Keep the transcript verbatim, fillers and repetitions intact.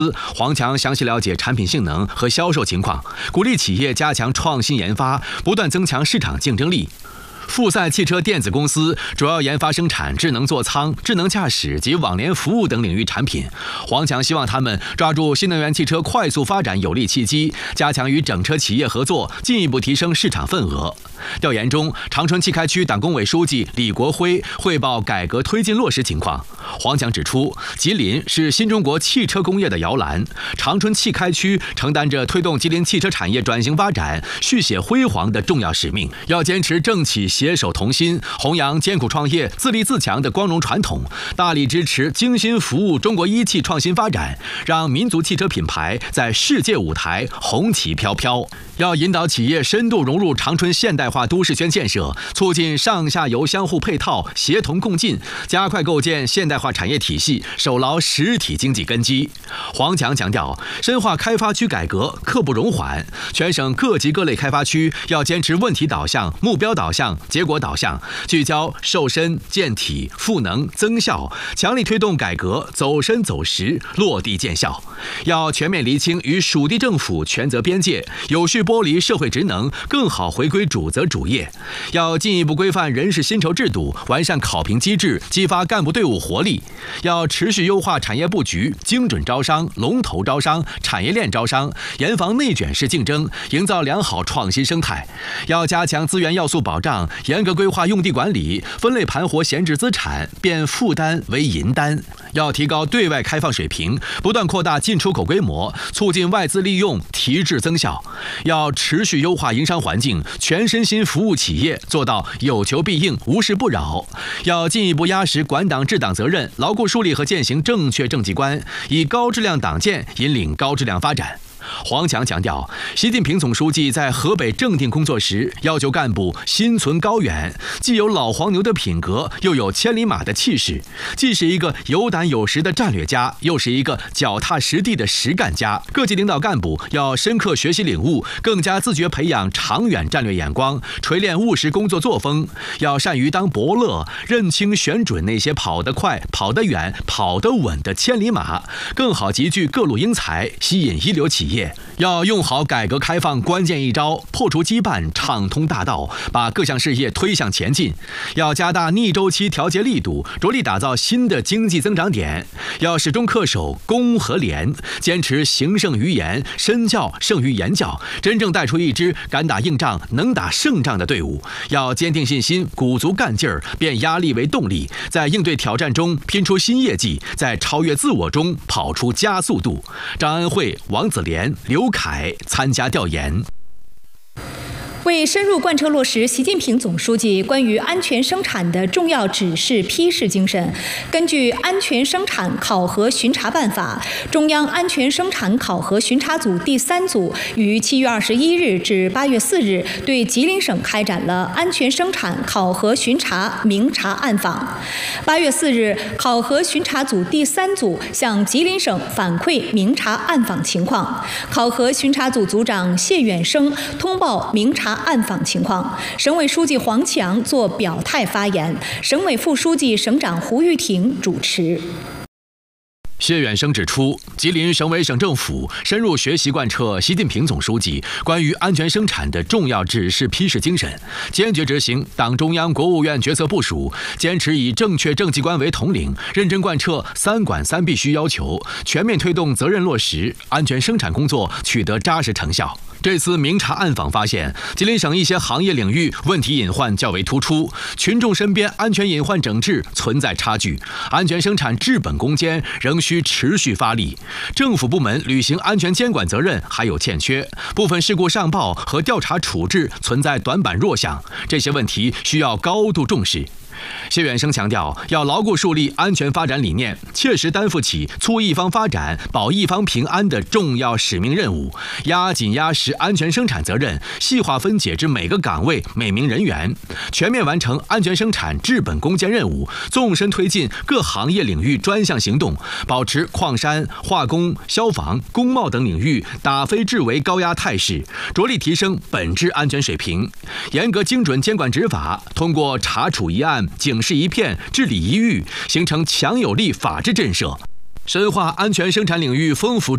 黄强详细了解产品性能和销售情况，鼓励企业加强创新研发，不断增强市场竞争力。富赛汽车电子公司主要研发生产智能座舱、智能驾驶及网联服务等领域产品。黄强希望他们抓住新能源汽车快速发展有利契机，加强与整车企业合作，进一步提升市场份额。调研中，长春汽开区党工委书记李国辉汇报改革推进落实情况。黄强指出，吉林是新中国汽车工业的摇篮，长春汽开区承担着推动吉林汽车产业转型发展、续写辉煌的重要使命，要坚持政企携手同心，弘扬艰苦创业、自立自强的光荣传统，大力支持精心服务中国一汽创新发展，让民族汽车品牌在世界舞台红旗飘飘。要引导企业深度融入长春现代化都市圈建设，促进上下游相互配套、协同共进，加快构建现代化产业体系，守牢实体经济根基。黄强强调，深化开发区改革刻不容缓，全省各级各类开发区要坚持问题导向、目标导向、结果导向，聚焦瘦身、健体、赋能、增效，强力推动改革走深走实、落地见效。要全面厘清与属地政府权责边界，有序剥离社会职能，更好回归主责主业。要进一步规范人事薪酬制度，完善考评机制，激发干部队伍活力。要持续优化产业布局，精准招商、龙头招商、产业链招商，严防内卷式竞争，营造良好创新生态。要加强资源要素保障，严格规划用地管理，分类盘活闲置资产，变负担为银单。要提高对外开放水平，不断扩大进出口规模，促进外资利用，提质增效。要持续优化营商环境，全身心服务企业，做到有求必应、无事不扰。要进一步压实管党治党责任，牢固树立和践行正确政绩观，以高质量党建引领高质量发展。黄强强调，习近平总书记在河北正定工作时，要求干部心存高远，既有老黄牛的品格，又有千里马的气势，既是一个有胆有识的战略家，又是一个脚踏实地的实干家。各级领导干部要深刻学习领悟，更加自觉培养长远战略眼光，锤炼务实工作作风，要善于当伯乐，认清选准那些跑得快、跑得远、跑得稳的千里马，更好集聚各路英才，吸引一流企业。要用好改革开放关键一招，破除羁绊，畅通大道，把各项事业推向前进。要加大逆周期调节力度，着力打造新的经济增长点。要始终恪守公和廉，坚持行胜于言，身教胜于言教，真正带出一支敢打硬仗、能打胜仗的队伍。要坚定信心，鼓足干劲儿，变压力为动力，在应对挑战中拼出新业绩，在超越自我中跑出加速度。张恩惠、王子廉、刘凯参加调研。 为深入贯彻落实习近平总书记关于安全生产的重要指示批示精神，根据《安全生产考核巡查办法》，中央安全生产考核巡查组第三组于七月二十一日至八月四日对吉林省开展了安全生产考核巡查明察暗访。八月四日，考核巡查组第三组向吉林省反馈明察暗访情况，考核巡查组组长谢远生通报明察暗访情况，省委书记黄强作表态发言，省委副书记、省长胡玉婷主持。 谢远生指出，吉林省委省政府深入学习贯彻习近平总书记关于安全生产的重要指示批示精神，坚决执行党中央、国务院决策部署，坚持以正确政绩观为统领，认真贯彻三管三必须要求，全面推动责任落实，安全生产工作取得扎实成效。这次明察暗访发现，吉林省一些行业领域问题隐患较为突出，群众身边安全隐患整治存在差距，安全生产治本攻坚仍需持续发力，政府部门履行安全监管责任还有欠缺，部分事故上报和调查处置存在短板弱项，这些问题需要高度重视。谢远生强调，要牢固树立安全发展理念，切实担负起促一方发展、保一方平安的重要使命任务，压紧压实安全生产责任，细化分解至每个岗位、每名人员，全面完成安全生产治本攻坚任务，纵深推进各行业领域专项行动，保持矿山、化工、消防、工贸等领域打非治为高压态势，着力提升本质安全水平，严格精准监管执法，通过查处一案、警示一片、治理一域，形成强有力法治震慑，深化安全生产领域丰富